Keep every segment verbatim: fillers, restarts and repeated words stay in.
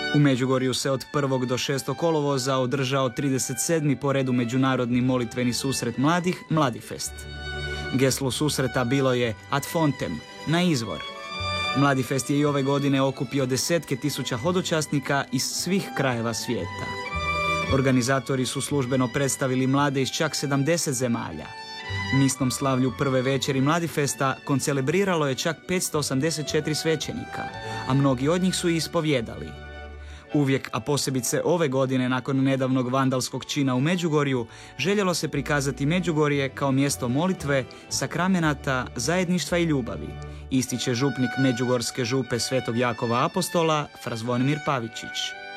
U Međugorju se od prvog do šestog kolovoza održao trideset sedmi po redu međunarodni molitveni susret mladih, Mladifest. Geslo susreta bilo je Ad fontem, na izvor. Mladifest je i ove godine okupio desetke tisuća hodočasnika iz svih krajeva svijeta. Organizatori su službeno predstavili mlade iz čak sedamdeset zemalja. Misnom slavlju prve večeri Mladifesta koncelebriralo je čak petsto osamdeset četiri svećenika, a mnogi od njih su i ispovjedali. Uvijek, a posebice ove godine nakon nedavnog vandalskog čina u Međugorju, željelo se prikazati Međugorje kao mjesto molitve, sakramenata, zajedništva i ljubavi, ističe župnik Međugorske župe Svetog Jakova Apostola, fra Zvonimir Pavičić.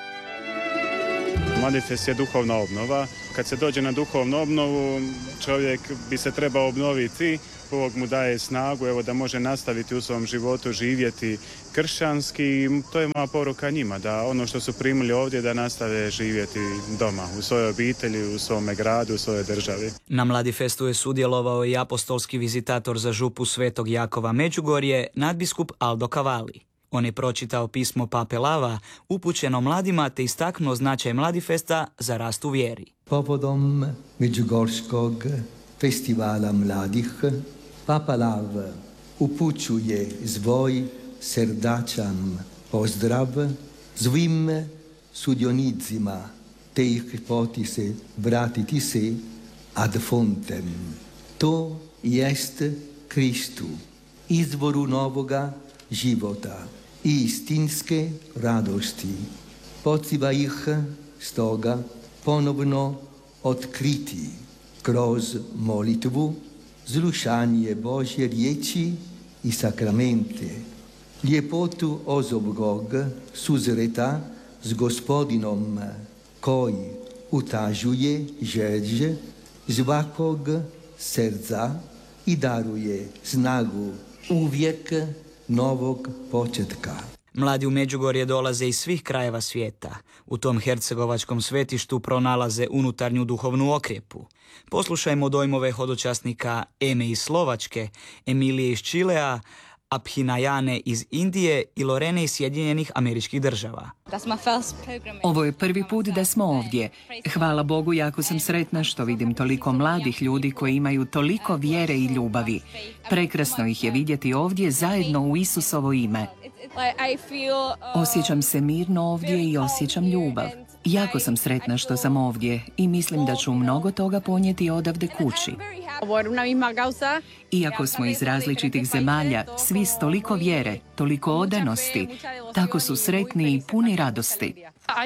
Mladifest je duhovna obnova. Kad se dođe na duhovnu obnovu, čovjek bi se trebao obnoviti. Bog mu daje snagu, evo, da može nastaviti u svom životu živjeti kršćanski. To je moja poruka njima, da ono što su primili ovdje da nastave živjeti doma, u svojoj obitelji, u svome gradu, u svojoj državi. Na Mladifestu je sudjelovao i apostolski vizitator za župu Svetog Jakova Međugorje, nadbiskup Aldo Cavalli. On je pročitao pismo Pape Lava, upućeno mladima, te istaknuo značaj Mladifesta za rast u vjeri. Povodom Međugorskog festivala mladih, Papa Lav upućuje svoj srdačan pozdrav svim sudionicima te ih potiče vratiti se ad fontem. To jest Kristu, izvoru novoga života i istinske radosti. Poziva ih stoga ponovno otkriti kroz molitvu, slušanje Božje riječi i sakramente, ljepotu osobnog susreta s Gospodinom koji utažuje želje svakog srca i daruje snagu uvijek novog početka. Mladi u Međugorje dolaze iz svih krajeva svijeta. U tom hercegovačkom svetištu pronalaze unutarnju duhovnu okrijepu. Poslušajmo dojmove hodočasnika Eme iz Slovačke, Emilije iz Čilea, Abhinayane iz Indije i Lorene iz Sjedinjenih Američkih Država. Ovo je prvi put da smo ovdje. Hvala Bogu, jako sam sretna što vidim toliko mladih ljudi koji imaju toliko vjere i ljubavi. Prekrasno ih je vidjeti ovdje zajedno u Isusovo ime. Osjećam se mirno ovdje i osjećam ljubav. Jako sam sretna što sam ovdje i mislim da ću mnogo toga ponijeti odavde kući. Iako smo iz različitih zemalja, svi s toliko vjere, toliko odanosti, tako su sretni i puni radosti.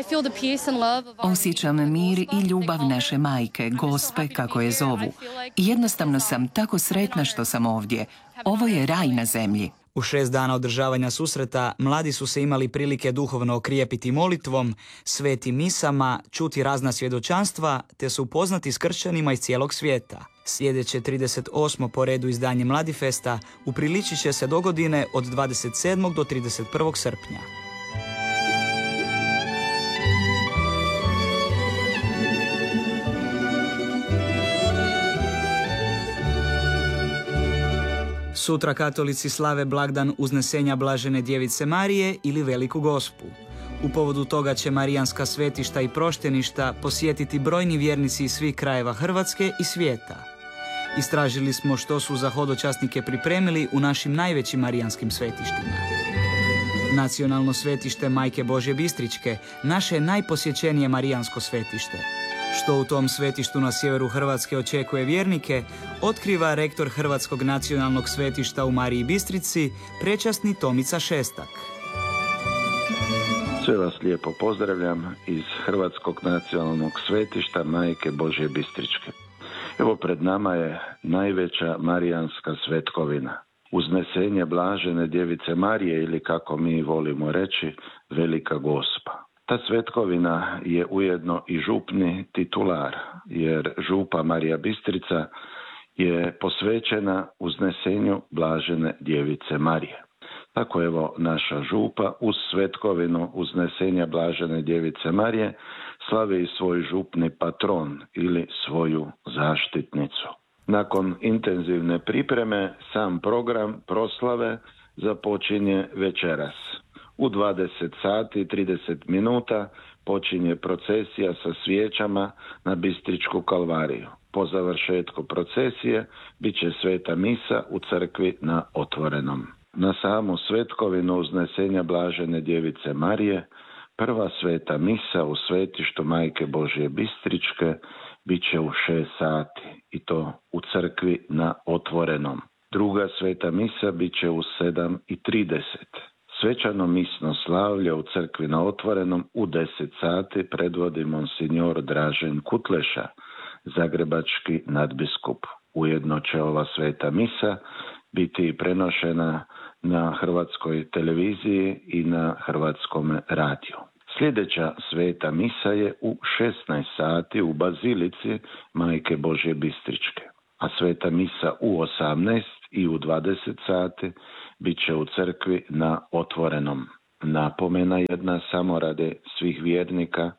Osjećam mir i ljubav naše majke, Gospe, kako je zovu. Jednostavno sam tako sretna što sam ovdje. Ovo je raj na zemlji. U šest dana održavanja susreta mladi su se imali prilike duhovno okrijepiti molitvom, svetim misama, čuti razna svjedočanstva te se upoznati s kršćanima iz cijelog svijeta. Sljedeće trideset osmo po redu izdanje Mladifesta upriličit će se dogodine od dvadeset sedmog do trideset prvog srpnja. Sutra katolici slave blagdan uznesenja Blažene Djevice Marije ili Veliku Gospu. U povodu toga će marijanska svetišta i prošteništa posjetiti brojni vjernici iz svih krajeva Hrvatske i svijeta. Istražili smo što su za hodočasnike pripremili u našim najvećim marijanskim svetištima. Nacionalno svetište Majke Božje Bistričke naše je najposjećenije marijansko svetište. Što u tom svetištu na sjeveru Hrvatske očekuje vjernike, otkriva rektor Hrvatskog nacionalnog svetišta u Mariji Bistrici, prečasni Tomica Šestak. Sve vas lijepo pozdravljam iz Hrvatskog nacionalnog svetišta Majke Božje Bistričke. Evo, pred nama je najveća marijanska svetkovina. Uznesenje Blažene Djevice Marije ili, kako mi volimo reći, Velika Gospa. Ta svetkovina je ujedno i župni titular, jer župa Marija Bistrica je posvećena uznesenju Blažene Djevice Marije. Tako evo naša župa uz svetkovinu uznesenja Blažene Djevice Marije slavi i svoj župni patron ili svoju zaštitnicu. Nakon intenzivne pripreme sam program proslave započinje večeras. U dvadeset sati i trideset minuta počinje procesija sa svijećama na Bistričku kalvariju. Po završetku procesije bit će sveta misa u crkvi na otvorenom. Na samu svetkovinu uznesenja Blažene djevice Marije, prva sveta misa u svetištu Majke Božje Bistričke bit će u šest sati i to u crkvi na otvorenom. Druga sveta misa bit će u sedam i trideset. Svečano misno slavlje u crkvi na otvorenom u deset sati predvodi monsignor Dražen Kutleša, zagrebački nadbiskup. Ujedno će ova sveta misa biti prenošena na hrvatskoj televiziji i na hrvatskom radiju. Sljedeća sveta misa je u šesnaest sati u Bazilici Majke Božje Bistričke, a sveta misa u osamnaest i u dvadeset sati bit će u crkvi na otvorenom. Napomena jedna samo radi svih vjernika: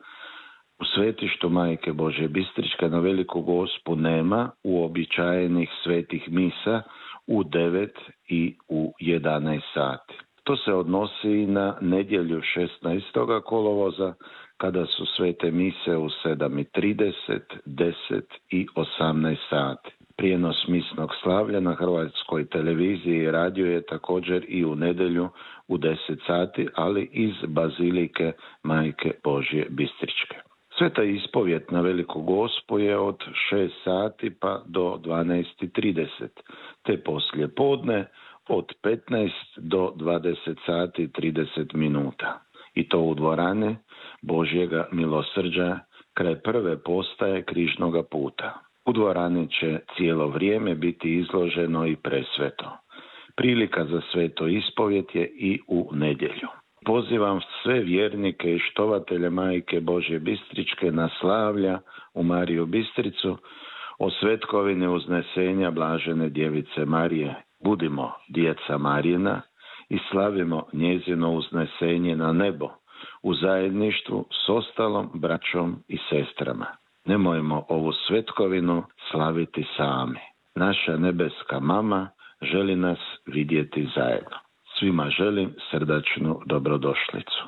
u svetištu Majke Božje Bistričke na Veliku Gospu nema uobičajenih svetih misa u devet i u jedanaest sati. To se odnosi i na nedjelju šesnaestog kolovoza, kada su svete mise u sedam i trideset, deset i osamnaest sati. Prijenos misnog slavlja na hrvatskoj televiziji i radiju je također i u nedjelju u deset sati, ali iz Bazilike Majke Božje Bistričke. Sveta ispovjet na Veliku Gospu je od šest sati pa do dvanaest i trideset, te poslije podne od petnaest do dvadeset sati i trideset minuta. I to u dvorani Božjega milosrđa kraj prve postaje Križnoga puta. U dvorani će cijelo vrijeme biti izloženo i presveto. Prilika za sveto ispovjet je i u nedjelju. Pozivam sve vjernike i štovatelje Majke Božje Bistričke na slavlja u Mariju Bistricu o svetkovini uznesenja Blažene djevice Marije. Budimo djeca Marijina i slavimo njezino uznesenje na nebo u zajedništvu s ostalom braćom i sestrama. Nemojmo ovu svetkovinu slaviti sami. Naša nebeska mama želi nas vidjeti zajedno. Svima želim srdačnu dobrodošlicu.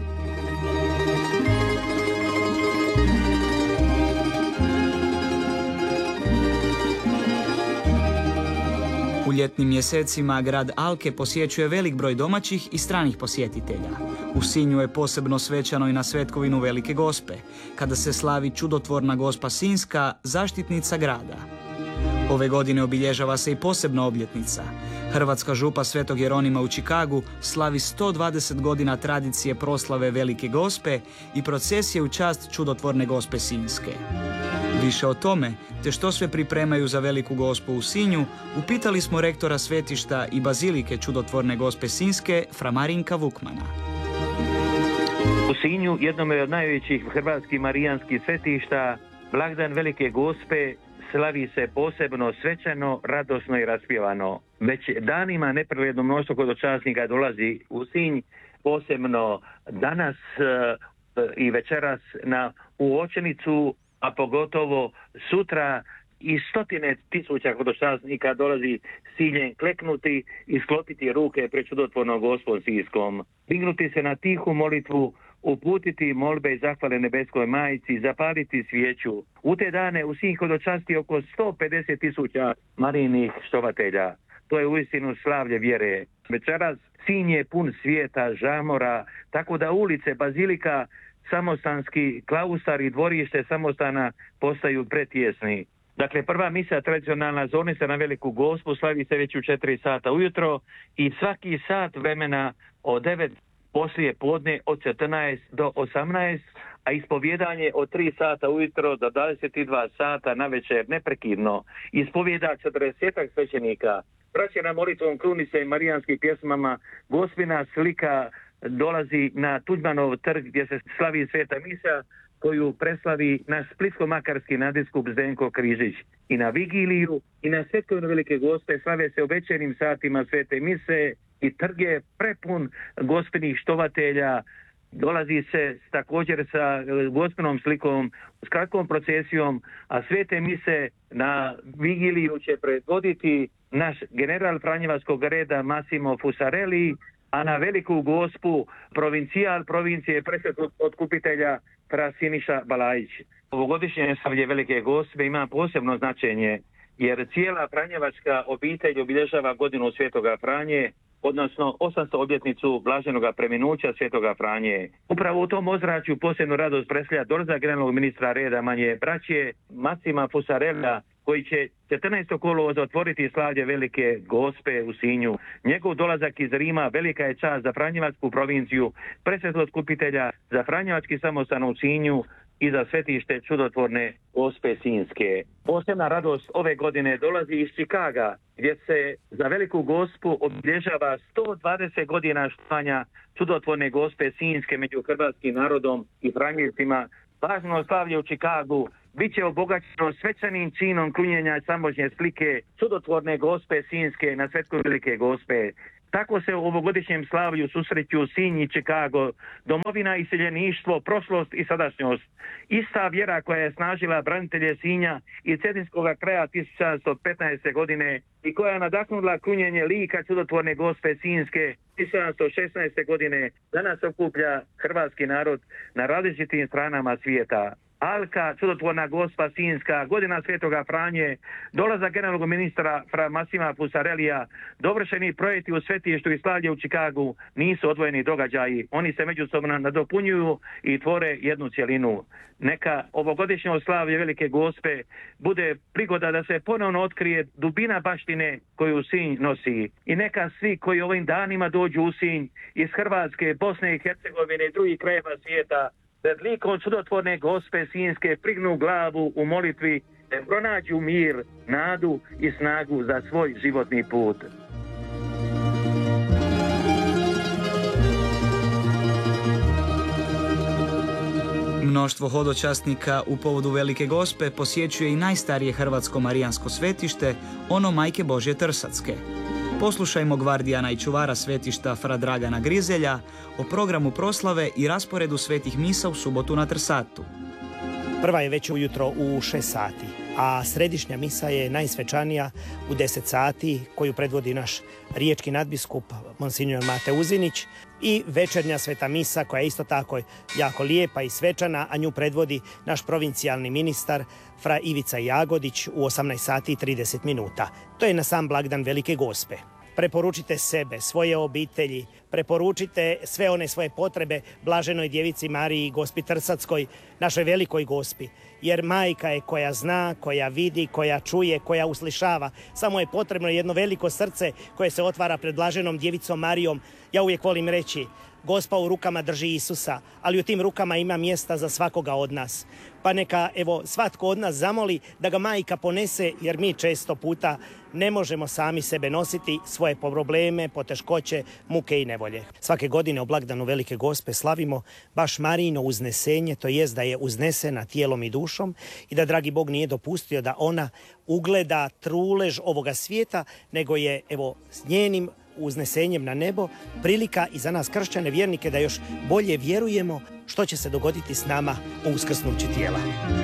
U ljetnim mjesecima grad Alke posjećuje velik broj domaćih i stranih posjetitelja. U Sinju je posebno svečano i na svetkovinu Velike Gospe, kada se slavi čudotvorna Gospa Sinjska, zaštitnica grada. Ove godine obilježava se i posebna obljetnica. Hrvatska župa Svetog Jeronima u Čikagu slavi sto dvadeset godina tradicije proslave Velike Gospe i procesije u čast čudotvorne Gospe Sinjske. Više o tome, te što sve pripremaju za Veliku Gospu u Sinju, upitali smo rektora svetišta i bazilike čudotvorne Gospe Sinjske, fra Marinka Vukmana. U Sinju, jednom od najvećih hrvatskih marijanskih svetišta, blagdan Velike Gospe slavi se posebno svečano, radosno i raspjevano. Već danima nepregledno mnoštvo hodočasnika dolazi u Sinj, posebno danas e, i večeras na uočenicu, a pogotovo sutra i stotine tisuća hodočasnika dolazi ciljem kleknuti i sklopiti ruke pred čudotvornom Gospom Sinjskom. Dignuti se na tihu molitvu, uputiti molbe i zahvale nebeskoj majici, zapaliti svijeću. U te dane u Sinj hodočasti oko sto pedeset tisuća marijinih štovatelja. To je uistinu slavlje vjere. Večeras Sinj je pun svijeta, žamora, tako da ulice, bazilika, samostanski klaustar i dvorište samostana postaju pretjesni. Dakle, prva misa tradicionalna zoni se na Veliku Gospu slavi se već u četiri sata ujutro i svaki sat vremena od devet poslije podne od četrnaest do osamnaest, a ispovjedanje od tri sata ujutro do dvadeset dva sata na večer neprekidno. Ispovjeda četrdesetak svećenika. Praćena molitvom krunice i marijanskih pjesmama, Gospina slika dolazi na Tuđmanov trg gdje se slavi sveta misa, koju preslavi naš splitsko-makarski nadbiskup Zdenko Križić. I na vigiliju i na svetkovinu Velike Gospe slave se u večernjim satima svete mise i trg je prepun gospinih štovatelja. Dolazi se također sa gospinom slikom, s kratkom procesijom, a svete mise na vigiliju će predvoditi naš general Franjevačkog reda Massimo Fusarelli, a na veliku gospu provincijal provincije presvetlog otkupitelja fra Siniša Balajić. Ovogodišnje slavlje Velike Gospe ima posebno značenje jer cijela Franjevačka obitelj obilježava godinu Svetoga Franje, odnosno osamsto obljetnicu blaženoga preminuća Svetoga Franje. Upravo u tom ozračju posebnu radost predstavlja dolazak generalnog ministra reda Manje braće Massima Fusarella, koji će četrnaestog kolovoza otvoriti slavlje Velike Gospe u Sinju. Njegov dolazak iz Rima velika je čast za Franjevačku provinciju, presvetlog otkupitelja, za Franjevački samostan u Sinju i za svetište čudotvorne Gospe Sinjske. Posebna radost ove godine dolazi iz Čikaga, gdje se za Veliku Gospu obilježava sto dvadeset godina štovanja čudotvorne Gospe Sinjske među hrvatskim narodom i Franjevcima. Važno slavlje u Čikagu bit će obogaćeno svečanim činom krunjenja samoćne slike čudotvorne Gospe Sinjske na svetku Velike Gospe. Tako se u ovogodišnjem slavlju susreću Sinj i Čikago, domovina, iseljeništvo, prošlost i sadašnjost. Ista vjera koja je snažila branitelje Sinja i cetinskog kraja tisuću sedamsto petnaeste. godine i koja je nadahnula krunjenje lika čudotvorne Gospe Sinjske tisuću sedamsto šesnaeste. godine, danas okuplja hrvatski narod na različitim stranama svijeta. Alka, čudotvorna Gospa Sinjska, godina Svetoga Franje, dolazak generalnog ministra fra Massima Fusarellija, dovršeni projekti u svetištu i slavlje u Čikagu nisu odvojeni događaji. Oni se međusobno nadopunjuju i tvore jednu cjelinu. Neka ovogodišnje slavlje Velike Gospe bude prigoda da se ponovno otkrije dubina baštine koju Sinj nosi. I neka svi koji ovim danima dođu u Sinj iz Hrvatske, Bosne i Hercegovine i drugih krajeva svijeta, pred likom čudotvorne Gospe Sinjske prignu glavu u molitvi te pronađu mir, nadu i snagu za svoj životni put. Mnoštvo hodočasnika u povodu Velike Gospe posjećuje i najstarije hrvatsko marijansko svetište, ono Majke Božje Trsatske. Poslušajmo gvardijana i čuvara svetišta fra Dragana Grizelja o programu proslave i rasporedu svetih misa u subotu na Trsatu. Prva je već ujutro u šest sati, a središnja misa je najsvečanija u deset sati, koju predvodi naš riječki nadbiskup Monsignor Mate Uzinić, i večernja sveta misa koja je isto tako jako lijepa i svečana, a nju predvodi naš provincijalni ministar fra Ivica Jagodić u osamnaest sati i trideset minuta. To je na sam blagdan Velike Gospe. Preporučite sebe, svoje obitelji, preporučite sve one svoje potrebe Blaženoj Djevici Mariji Gospi Trsatskoj, našoj Velikoj Gospi, jer majka je koja zna, koja vidi, koja čuje, koja uslišava. Samo je potrebno jedno veliko srce koje se otvara pred Blaženom Djevicom Marijom. Ja uvijek volim reći, Gospa u rukama drži Isusa, ali u tim rukama ima mjesta za svakoga od nas. Pa neka, evo, svatko od nas zamoli da ga majka ponese, jer mi često puta ne možemo sami sebe nositi, svoje probleme, poteškoće, muke i nevolje. Svake godine u blagdanu Velike Gospe slavimo baš Marijino uznesenje, to jest da je uznesena tijelom i dušom i da dragi Bog nije dopustio da ona ugleda trulež ovoga svijeta, nego je, evo, s njenim uznesenjem na nebo prilika i za nas kršćane vjernike da još bolje vjerujemo što će se dogoditi s nama u uskrsnući tijela.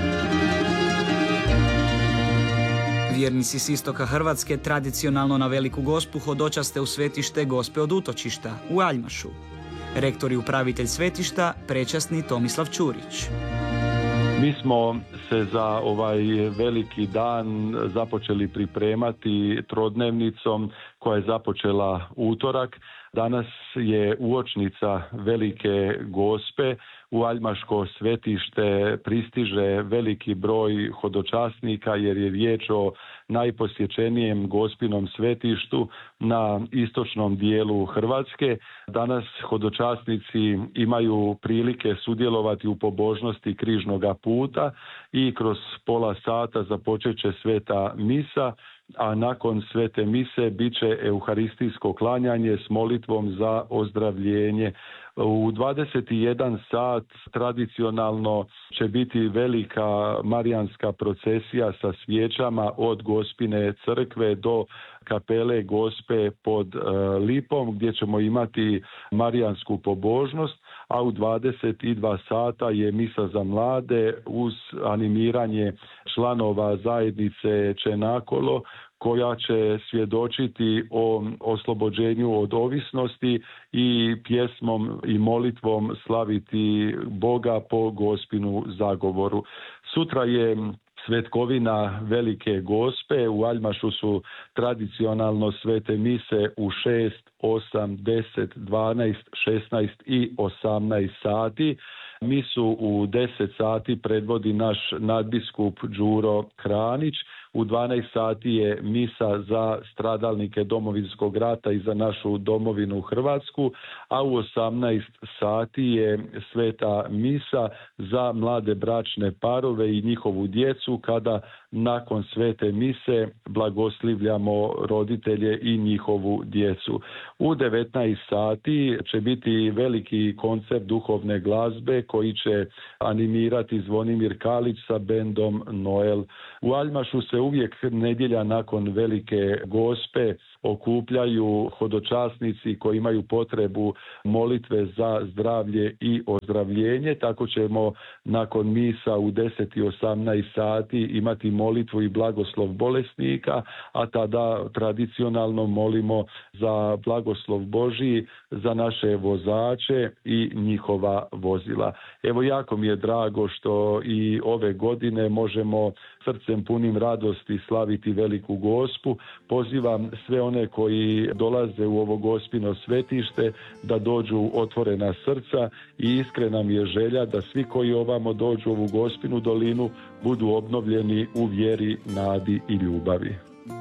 Vjernici s istoka Hrvatske tradicionalno na Veliku Gospu hodočaste u svetište Gospe od Utočišta u Aljmašu. Rektor i upravitelj svetišta prečasni Tomislav Ćurić. Mi smo se za ovaj veliki dan započeli pripremati trodnevnicom koja je započela utorak. Danas je uočnica Velike Gospe. U Aljmaško svetište pristiže veliki broj hodočasnika jer je riječ o najposjećenijem Gospinom svetištu na istočnom dijelu Hrvatske. Danas hodočasnici imaju prilike sudjelovati u pobožnosti križnoga puta i kroz pola sata započet će sveta misa, a nakon svete mise bit će euharistijsko klanjanje s molitvom za ozdravljenje. U dvadeset jedan sat tradicionalno će biti velika marijanska procesija sa svijećama od Gospine crkve do kapele Gospe pod e, Lipom, gdje ćemo imati marijansku pobožnost, a u dvadeset dva sata je misa za mlade uz animiranje članova zajednice Čenakolo, koja će svjedočiti o oslobođenju od ovisnosti i pjesmom i molitvom slaviti Boga po Gospinu zagovoru. Sutra je svetkovina Velike Gospe. U Aljmašu su tradicionalno svete mise u šest, osam, deset, dvanaest, šesnaest i osamnaest sati. Misu u deset sati predvodi naš nadbiskup Đuro Kranić. U dvanaest sati je misa za stradalnike Domovinskog rata i za našu domovinu Hrvatsku, a u osamnaest sati je sveta misa za mlade bračne parove i njihovu djecu, kada nakon svete mise blagoslivljamo roditelje i njihovu djecu. U devetnaest sati će biti veliki koncert duhovne glazbe koji će animirati Zvonimir Kalić sa bendom Noel. U Aljmašu se uvijek nedjelja nakon Velike Gospe okupljaju hodočasnici koji imaju potrebu molitve za zdravlje i ozdravljenje. Tako ćemo nakon misa u deset i osamnaest sati imati molitvu i blagoslov bolesnika, a tada tradicionalno molimo za blagoslov Božji za naše vozače i njihova vozila. Evo, jako mi je drago što i ove godine možemo srcem punim radosti slaviti Veliku Gospu. Pozivam sve one koji dolaze u ovo Gospino svetište da dođu otvorena srca i iskrena mi je želja da svi koji ovamo dođu u ovu Gospinu dolinu budu obnovljeni u vjeri, nadi i ljubavi.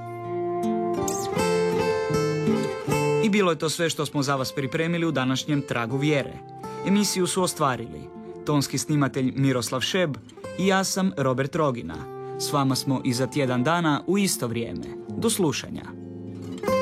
I bilo je to sve što smo za vas pripremili u današnjem Tragu vjere. Emisiju su ostvarili tonski snimatelj Miroslav Šeb i ja sam Robert Rogina. S vama smo i za tjedan dana u isto vrijeme. Do slušanja.